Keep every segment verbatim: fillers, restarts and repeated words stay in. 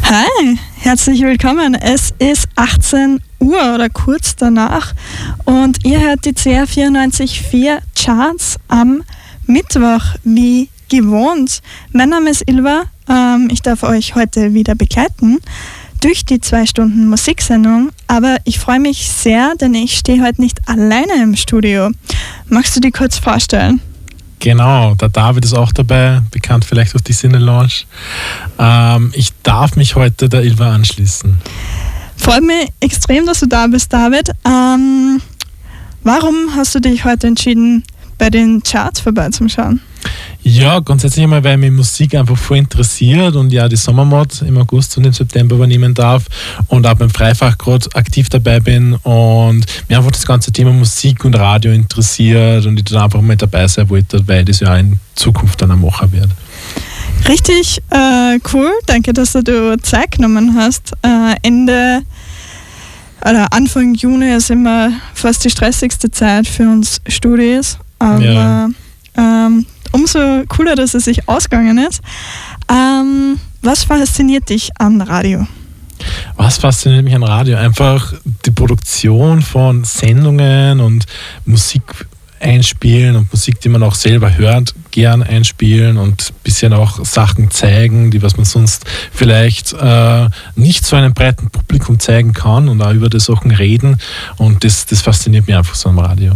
Hi, herzlich willkommen. Es ist achtzehn Uhr oder kurz danach und ihr hört die C R vierundneunzig Komma vier Charts am Mittwoch, wie gewohnt. Mein Name ist Ilva, ähm, ich darf euch heute wieder begleiten durch die zwei Stunden Musiksendung, aber ich freue mich sehr, denn ich stehe heute nicht alleine im Studio. Magst du dich kurz vorstellen? Genau, der David ist auch dabei, bekannt vielleicht durch die Sinne Lounge. Ähm, ich darf mich heute der Ilva anschließen. Freut mich extrem, dass du da bist, David. Ähm, warum hast du dich heute entschieden, bei den Charts vorbeizuschauen? Ja, grundsätzlich einmal, weil mich Musik einfach voll interessiert und ja die Sommermod im August und im September übernehmen darf und auch beim Freifach gerade aktiv dabei bin und mir einfach das ganze Thema Musik und Radio interessiert und ich dann einfach mal dabei sein wollte, weil das ja in Zukunft dann ein Macher wird. Richtig äh, cool, danke, dass du Zeit genommen hast. Äh, Ende oder Anfang Juni ist immer fast die stressigste Zeit für uns Studis, aber Ja. ähm, umso cooler, dass es sich ausgegangen ist. Ähm, was fasziniert dich an Radio? Was fasziniert mich an Radio? Einfach die Produktion von Sendungen und Musik einspielen und Musik, die man auch selber hört, gern einspielen und ein bisschen auch Sachen zeigen, die was man sonst vielleicht äh, nicht so einem breiten Publikum zeigen kann und auch über die Sachen reden und das, das fasziniert mich einfach so am Radio.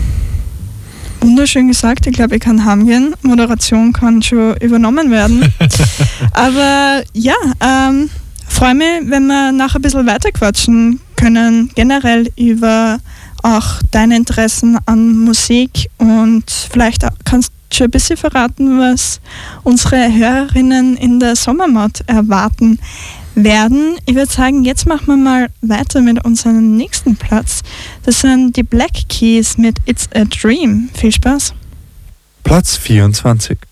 Wunderschön gesagt, ich glaube, ich kann heimgehen. Moderation kann schon übernommen werden. Aber ja, ähm, freue mich, wenn wir nachher ein bisschen weiter quatschen können, generell über auch deine Interessen an Musik und vielleicht auch kannst du schon ein bisschen verraten, was unsere Hörerinnen in der Sommermod erwarten werden. Ich würde sagen, jetzt machen wir mal weiter mit unserem nächsten Platz. Das sind die Black Keys mit It's a Dream. Viel Spaß. Platz vierundzwanzig.